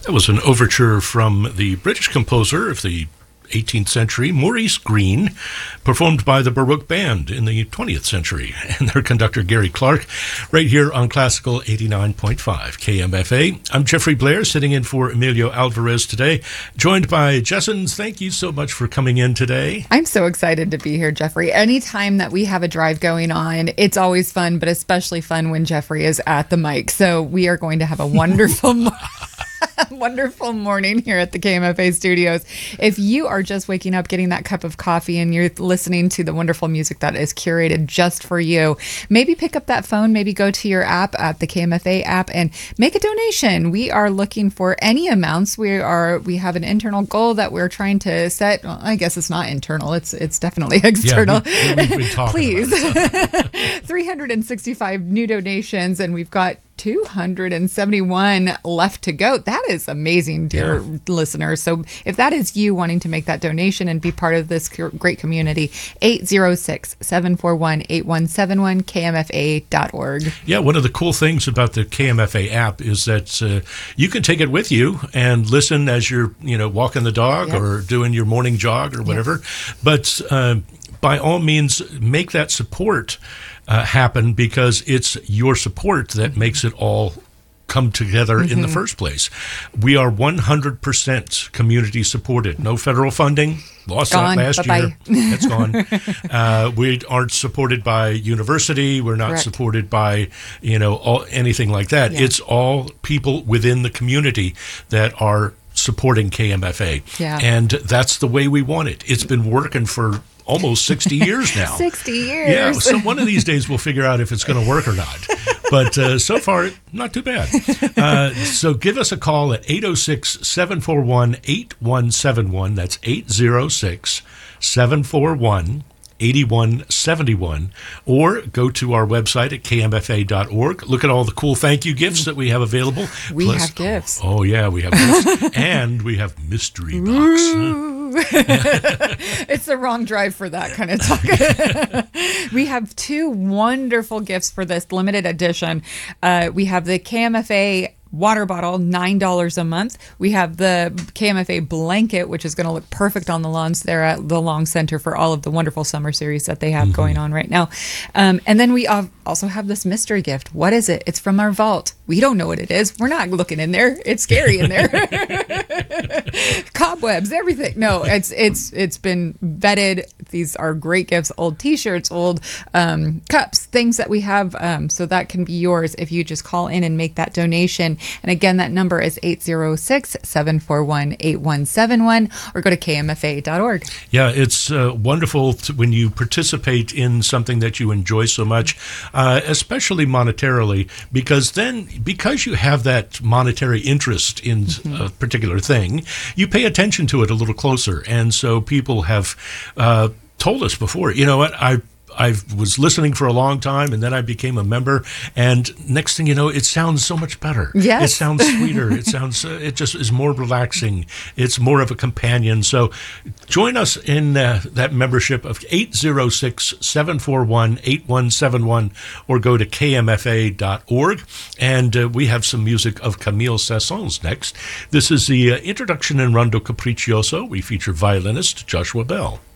That was an overture from the British composer of the 18th century, Maurice Greene, performed by the Baroque Band in the 20th century, and their conductor Gary Clark, right here on Classical 89.5 KMFA. I'm Jeffrey Blair, sitting in for Emilio Alvarez today, joined by Jessens. Thank you so much for coming in today. I'm so excited to be here, Jeffrey. Anytime that we have a drive going on, it's always fun, but especially fun when Jeffrey is at the mic. So we are going to have a wonderful wonderful morning here at the KMFA studios. If you are just waking up, getting that cup of coffee, and you're listening to the wonderful music that is curated just for you, maybe pick up that phone, maybe go to your app, at the KMFA app, and make a donation. We are looking for any amounts. We have an internal goal that we're trying to set. Well, I guess it's not internal. It's definitely external. Yeah, we've been talking Please. about it. 365 new donations, and we've got 271 left to go. That is amazing, dear listeners. So if that is you wanting to make that donation and be part of this great community, 806-741-8171, KMFA.org. Yeah, one of the cool things about the KMFA app is that you can take it with you and listen as you're, walking the dog or doing your morning jog or whatever. But by all means, make that support happen, because it's your support that makes it all come together in the first place. We are 100% community supported. No federal funding. Lost that last year. It's gone. We aren't supported by university. We're not supported by, anything like that. Yeah. It's all people within the community that are supporting KMFA. Yeah. And that's the way we want it. It's been working for almost 60 years now. 60 years. Yeah, so one of these days we'll figure out if it's going to work or not. But so far, not too bad. So give us a call at 806-741-8171. That's 806-741-8171, or go to our website at kmfa.org. Look at all the cool thank you gifts that we have available. We have gifts. Oh, yeah, we have gifts. And we have mystery box. It's the wrong drive for that kind of talk. We have two wonderful gifts for this limited edition. We have the KMFA water bottle, $9 a month. We have the KMFA blanket, which is going to look perfect on the lawns there at the Long Center for all of the wonderful summer series that they have going on right now. And then we also have this mystery gift. What is it? It's from our vault. We don't know what it is. We're not looking in there. It's scary in there. Cobwebs, everything. No, it's been vetted. These are great gifts. Old T-shirts, old cups, things that we have. So that can be yours if you just call in and make that donation. And again, that number is 806-741-8171, or go to kmfa.org. Yeah, it's wonderful when you participate in something that you enjoy so much, especially monetarily, because you have that monetary interest in a particular thing, you pay attention to it a little closer. And so people have told us before, you know what, I was listening for a long time, and then I became a member, and next thing you know, it sounds so much better. Yes. It sounds sweeter. It just is more relaxing. It's more of a companion. So join us in that membership of 806-741-8171, or go to kmfa.org. And we have some music of Camille Saint-Saëns next. This is the introduction in Rondo Capriccioso. We feature violinist Joshua Bell.